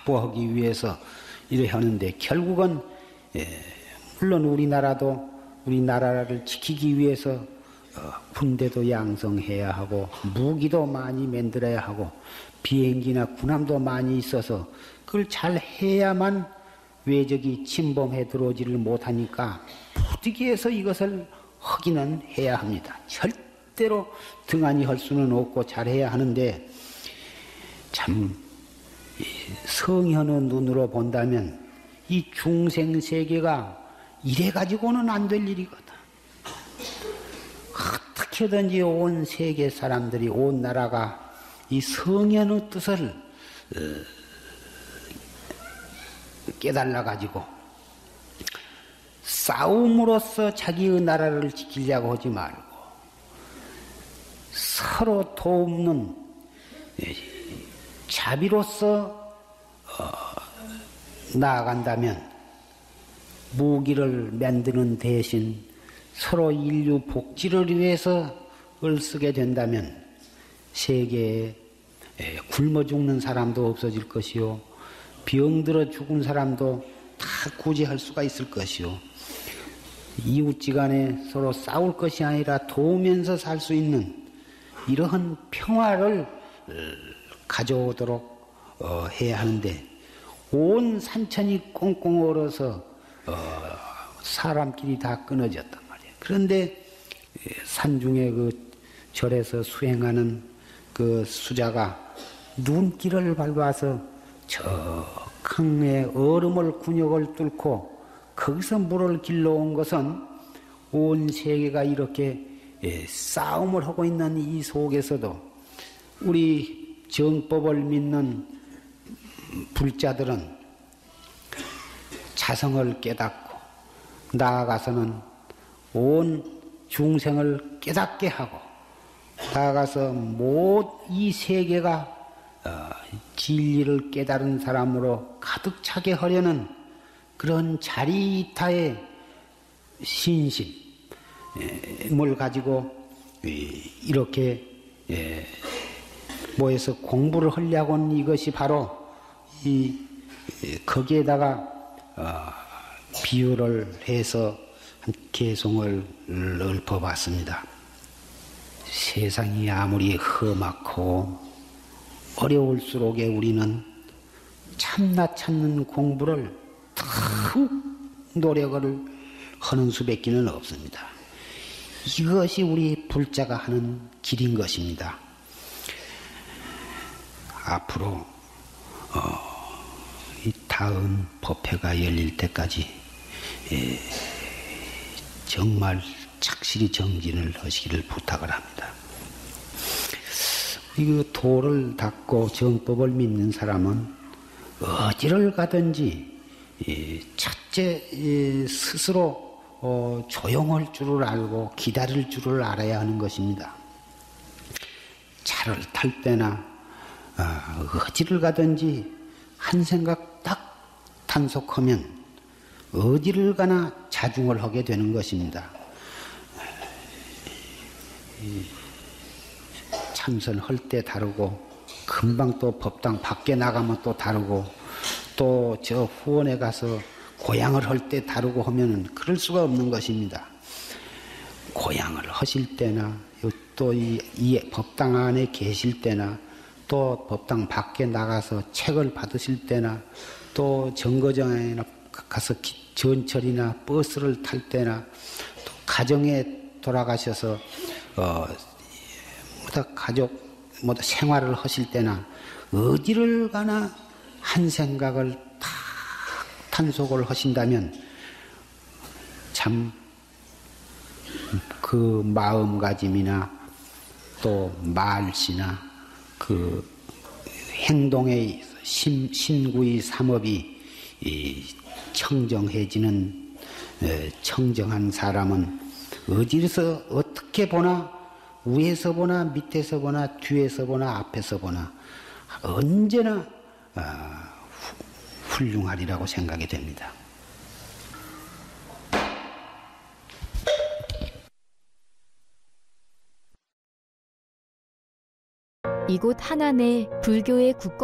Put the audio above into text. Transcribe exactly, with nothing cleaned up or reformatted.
확보하기 위해서 이래 하는데 결국은 예, 물론 우리나라도 우리나라를 지키기 위해서 어, 군대도 양성해야 하고 무기도 많이 만들어야 하고 비행기나 군함도 많이 있어서 그걸 잘 해야만 외적이 침범해 들어오지를 못하니까 부득이해서 이것을 하기는 해야 합니다. 절대로 등한히 할 수는 없고 잘해야 하는데 참 성현의 눈으로 본다면 이 중생세계가 이래 가지고는 안 될 일이거든. 어떻게든지 온 세계 사람들이 온 나라가 이 성현의 뜻을 깨달아 가지고 싸움으로써 자기의 나라를 지키려고 하지 말고 서로 도움는 자비로서 어, 나아간다면 무기를 만드는 대신 서로 인류 복지를 위해서 을 쓰게 된다면 세계에 굶어 죽는 사람도 없어질 것이요 병들어 죽은 사람도 다 구제할 수가 있을 것이요 이웃지간에 서로 싸울 것이 아니라 도우면서 살 수 있는 이러한 평화를 가져오도록 어, 해야 하는데 온 산천이 꽁꽁 얼어서 어, 사람끼리 다 끊어졌단 말이에요. 그런데 산중에 그 절에서 수행하는 그 수자가 눈길을 밟아서 저 강의 얼음을 군역을 뚫고 거기서 물을 길러온 것은 온 세계가 이렇게 싸움을 하고 있는 이 속에서도 우리 정법을 믿는 불자들은 자성을 깨닫고 나아가서는 온 중생을 깨닫게 하고 나아가서 모든 이 세계가 진리를 깨달은 사람으로 가득 차게 하려는 그런 자리이타의 신심을 가지고 이렇게 모여서 공부를 하려고 하는 이것이 바로 이 거기에다가 비유를 해서 한 개송을 읊어봤습니다. 세상이 아무리 험악하고 어려울수록에 우리는 참나 찾는 공부를 더욱 노력을 하는 수밖에는 없습니다. 이것이 우리 불자가 하는 길인 것입니다. 앞으로 어, 이 다음 법회가 열릴 때까지 예, 정말 착실히 정진을 하시기를 부탁을 합니다. 이 도를 닦고 정법을 믿는 사람은 어디를 가든지 예, 첫째 예, 스스로 어, 조용할 줄을 알고 기다릴 줄을 알아야 하는 것입니다. 차를 탈 때나 어, 어디를 가든지 한 생각 딱 단속하면 어디를 가나 자중을 하게 되는 것입니다. 참선할 때 다르고 금방 또 법당 밖에 나가면 또 다르고 또 저 후원에 가서 고향을 할 때 다르고 하면은 그럴 수가 없는 것입니다. 고향을 하실 때나 또 이 이 법당 안에 계실 때나 또 법당 밖에 나가서 책을 받으실 때나 또 정거장에 가서 전철이나 버스를 탈 때나 또 가정에 돌아가셔서 어 뭐다 가족 뭐다 생활을 하실 때나 어디를 가나 한 생각을 다 탄속을 하신다면 참 그 마음가짐이나 또 말씨나 그 행동의 신, 신구의 삼업이 이 청정해지는 청정한 사람은 어디서 어떻게 보나 위에서 보나 밑에서 보나 뒤에서 보나 앞에서 보나 언제나 훌륭하리라고 생각이 됩니다. 이곳 하남에 불교의 국거